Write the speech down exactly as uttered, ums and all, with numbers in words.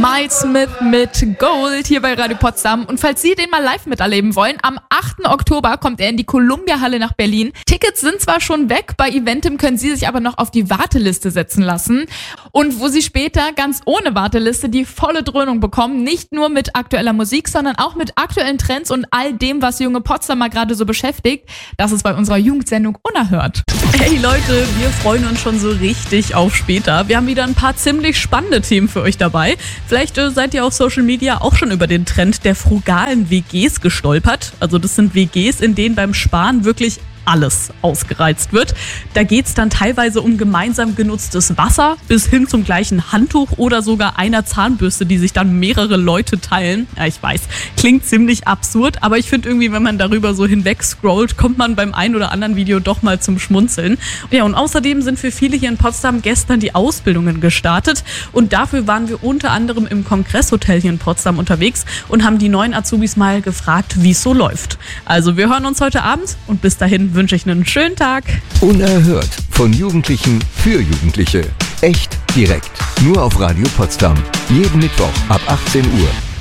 Miles Smith mit Gold hier bei Radio Potsdam. Und falls Sie den mal live miterleben wollen, am achten Oktober kommt er in die Columbia-Halle nach Berlin. Tickets sind zwar schon weg, bei Eventim können Sie sich aber noch auf die Warteliste setzen lassen. Und wo Sie später ganz ohne Warteliste die volle Dröhnung bekommen, nicht nur mit aktueller Musik, sondern auch mit aktuellen Trends und all dem, was junge Potsdamer gerade so beschäftigt. Das ist bei unserer Jugendsendung Unerhört. Hey Leute, wir freuen uns schon so richtig auf später. Wir haben wieder ein paar ziemlich spannende Themen für euch dabei. Vielleicht äh, seid ihr auf Social Media auch schon über den Trend der frugalen W Gs gestolpert. Also das sind W Gs, in denen beim Sparen wirklich alles ausgereizt wird. Da geht's dann teilweise um gemeinsam genutztes Wasser bis hin zum gleichen Handtuch oder sogar einer Zahnbürste, die sich dann mehrere Leute teilen. Ja, ich weiß, klingt ziemlich absurd, aber ich finde irgendwie, wenn man darüber so hinweg scrollt, kommt man beim einen oder anderen Video doch mal zum Schmunzeln. Ja, und außerdem sind für viele hier in Potsdam gestern die Ausbildungen gestartet und dafür waren wir unter anderem im Kongresshotel hier in Potsdam unterwegs und haben die neuen Azubis mal gefragt, wie es so läuft. Also wir hören uns heute Abend und bis dahin wünsche ich einen schönen Tag. Unerhört. Von Jugendlichen für Jugendliche. Echt direkt. Nur auf Radio Potsdam. Jeden Mittwoch ab achtzehn Uhr.